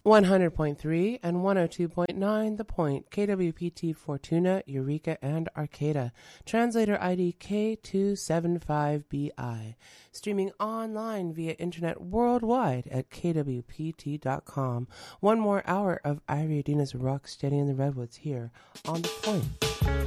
100.3 and 102.9 The Point, KWPT Fortuna, Eureka, and Arcata. Translator ID K275BI. Streaming online via internet worldwide at kwpt.com. One more hour of Iriadina's Rocksteady in the Redwoods here on The Point.